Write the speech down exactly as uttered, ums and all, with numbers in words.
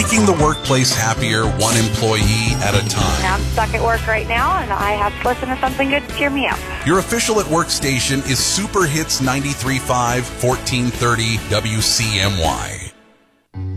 making the workplace happier one employee at a time. I'm stuck at work right now, and I have to listen to something good to cheer me up. Your official at work station is Super Hits ninety-three point five, fourteen thirty W C M Y.